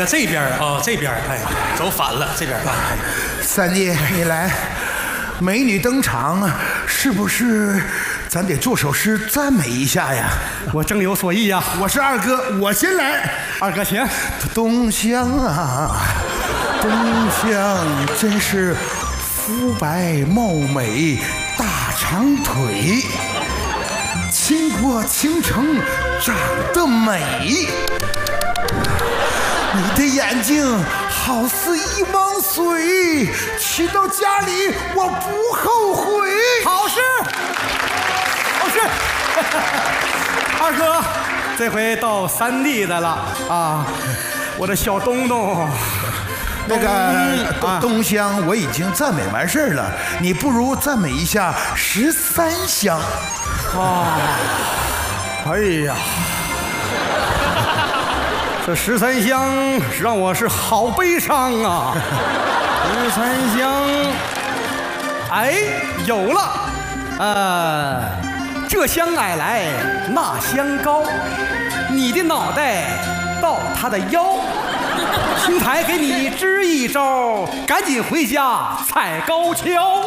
这边啊，这边哎，走反了，这边。 三弟，你来，美女登场，是不是？咱得做首诗赞美一下呀！ 我正有所意呀。 我是二哥，我先来。 二哥请。 东乡啊，东乡真是肤白貌美，大长腿，倾国倾城长得美。你的眼睛好似一汪水，去到家里我不后悔。 好事，好事。二哥，这回到三弟的了啊！我的小东东， 那个东乡我已经赞美完事儿了，你不如赞美一下13乡。 啊！哎呀！这13乡让我是好悲伤啊！13乡，哎，有了，这乡矮来，那乡高，你的脑袋到他的腰，兄台给你支一招，赶紧回家踩高跷。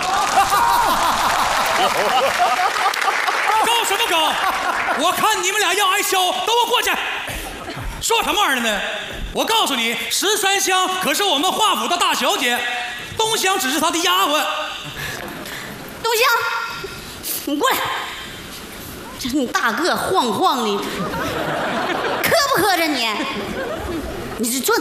高什么高？我看你们俩要挨削，等我过去。说什么玩意儿呢？我告诉你，13乡可是我们华府的大小姐，东乡只是她的丫鬟。 东乡，你过来，这你大个晃晃的，磕不磕碜你？你坐。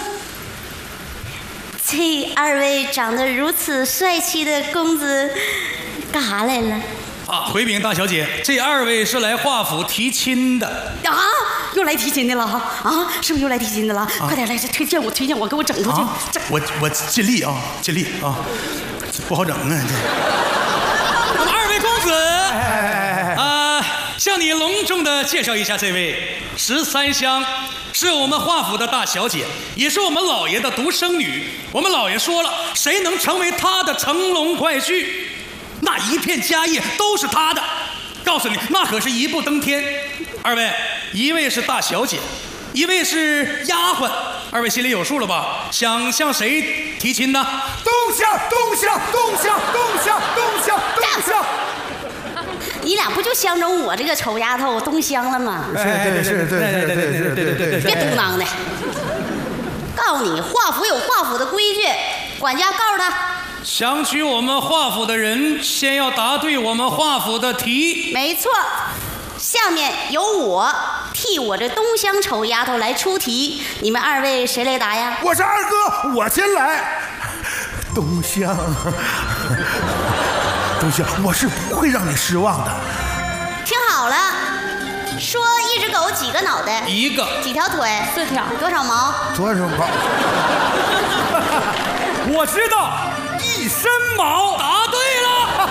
这二位长得如此帅气的公子，干啥来了？ 啊，回禀大小姐，这2位是来华府提亲的。 啊，又来提亲的了啊？是不是又来提亲的了？快点来，这推荐我，给我整出去。 我尽力啊，尽力啊，不好整啊这。2位公子，向你隆重的介绍一下，这位13乡是我们华府的大小姐，也是我们老爷的独生女。我们老爷说了，谁能成为她的乘龙快婿，那一片家业都是他的。告诉你，那可是一步登天。2位，一位是大小姐，一位是丫鬟，2位心里有数了吧？想向谁提亲呢？ 东乡。 你俩不就相中我这个丑丫头东乡了吗？ 是，对， 别嘟囔的。告诉你，华府有华府的规矩，管家告诉他。 想娶我们华府的人，先要答对我们华府的题。 没错，下面由我替我这东乡丑丫头来出题，你们2位谁来答呀？ 我是二哥，我先来。东乡，我是不会让你失望的。 听好了，说一只狗几个脑袋 ？1个。 几条腿？4条。多少毛？ 多少毛？ 我知道。1身毛。 答对了。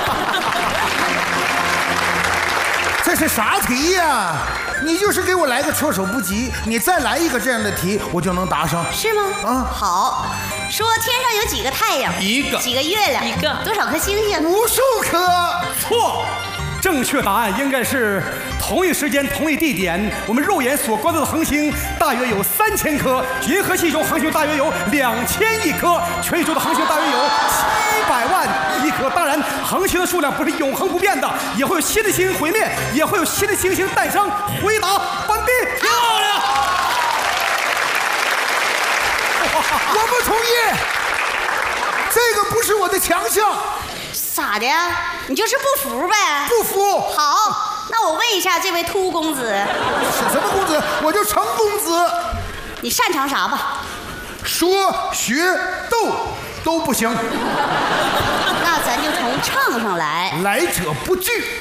这是啥题呀？你就是给我来个措手不及，你再来一个这样的题，我就能答上。 是吗？ 啊， 好。说天上有几个太阳 ？1个。 几个月亮？1个。多少颗星星 ？无数颗。 错。正确答案应该是同一时间同一地点，我们肉眼所观到的恒星大约有3000颗，银河系中恒星大约有2000亿颗，全宇宙的恒星大约有700万亿颗。当然，恒星的数量不是永恒不变的，也会有新的星星毁灭，也会有新的星星诞生。回答完毕。 漂亮。 我不同意，这个不是我的强项。 咋的？你就是不服呗？ 不服。 好，那我问一下这位秃公子， 什么公子？我就程公子。 你擅长啥吧？ 说学逗都不行。 那咱就从唱上来。 来者不拒。